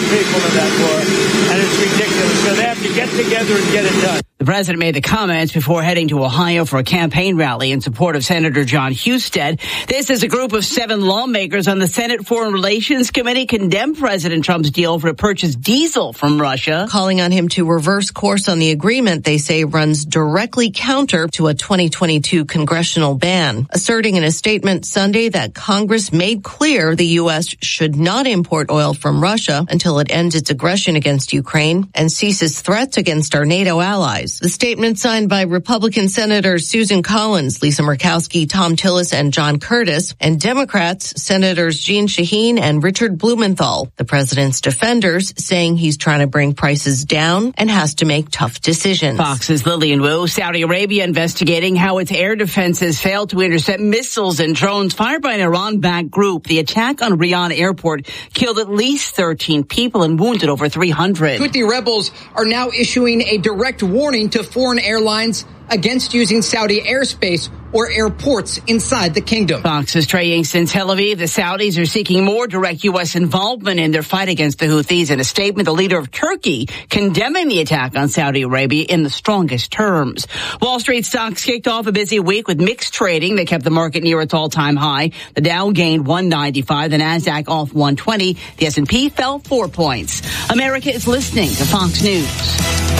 people to that war, and it's ridiculous. So they have to get together and get it done. The president made the comments before heading to Ohio for a campaign rally in support of Senator John Husted. This is a group of 7 lawmakers on the Senate Foreign Relations Committee condemned President Trump's deal to purchase diesel from Russia, calling on him to reverse course on the agreement they say runs directly counter to a 2022 congressional ban, asserting in a statement Sunday that Congress made clear the U.S. should not import oil from Russia until it ends its aggression against Ukraine and ceases threats against our NATO allies. The statement signed by Republican Senators Susan Collins, Lisa Murkowski, Tom Tillis, and John Curtis, and Democrats Senators Jeanne Shaheen and Richard Blumenthal. The president's defenders saying he's trying to bring prices down and has to make tough decisions. Fox's Lillian Wu. Saudi Arabia investigating how its air defenses failed to intercept missiles and drones fired by an Iran-backed group. The attack on Riyadh airport killed at least 13 people and wounded over 300. Houthi rebels are now issuing a direct warning to foreign airlines against using Saudi airspace or airports inside the kingdom. Fox's Trey Inks in Tel Aviv. The Saudis are seeking more direct U.S. involvement in their fight against the Houthis. In a statement, the leader of Turkey condemning the attack on Saudi Arabia in the strongest terms. Wall Street stocks kicked off a busy week with mixed trading that kept the market near its all-time high. The Dow gained 195, the Nasdaq off 120. The S&P fell 4 points. America is listening to Fox News.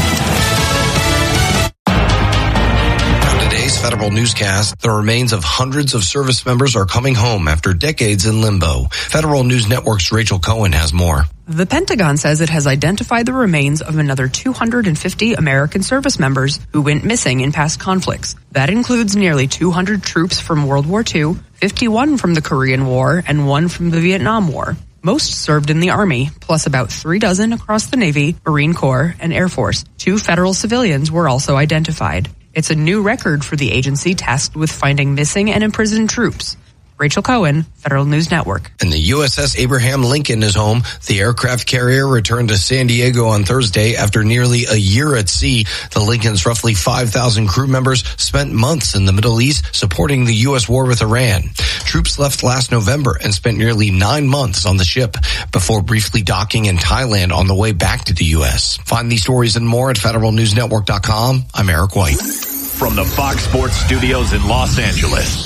Federal newscast, the remains of hundreds of service members are coming home after decades in limbo. Federal News Network's Rachel Cohen has more. The Pentagon says it has identified the remains of another 250 American service members who went missing in past conflicts. That includes nearly 200 troops from World War II, 51 from the Korean War, and 1 from the Vietnam War. Most served in the Army, plus about 36 across the Navy, Marine Corps, and Air Force. 2 federal civilians were also identified. It's a new record for the agency tasked with finding missing and imprisoned troops. Rachel Cohen, Federal News Network. And the USS Abraham Lincoln is home. The aircraft carrier returned to San Diego on Thursday after nearly a year at sea. The Lincoln's roughly 5,000 crew members spent months in the Middle East supporting the U.S. war with Iran. Troops left last November and spent nearly 9 months on the ship before briefly docking in Thailand on the way back to the U.S. Find these stories and more at federalnewsnetwork.com. I'm Eric White. From the Fox Sports Studios in Los Angeles,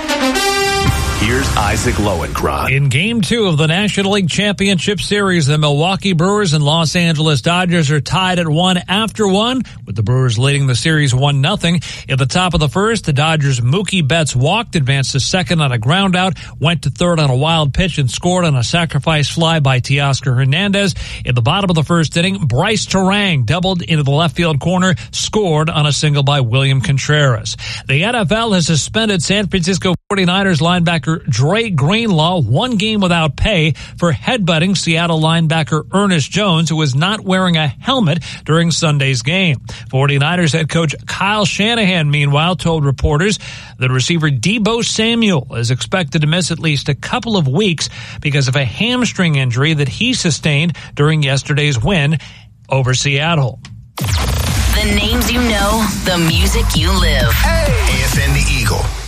here's Isaac Lowenkron. In Game 2 of the National League Championship Series, the Milwaukee Brewers and Los Angeles Dodgers are tied at 1 after 1, with the Brewers leading the series 1-0. At the top of the first, the Dodgers' Mookie Betts walked, advanced to second on a groundout, went to third on a wild pitch, and scored on a sacrifice fly by Teoscar Hernandez. In the bottom of the first inning, Bryce Terang doubled into the left field corner, scored on a single by William Contreras. The NFL has suspended San Francisco 49ers linebacker Dre Greenlaw 1 game without pay for headbutting Seattle linebacker Ernest Jones, who was not wearing a helmet during Sunday's game. 49ers head coach Kyle Shanahan, meanwhile, told reporters that receiver Deebo Samuel is expected to miss at least a couple of weeks because of a hamstring injury that he sustained during yesterday's win over Seattle. The names you know, the music you live. Hey! AFN The Eagle.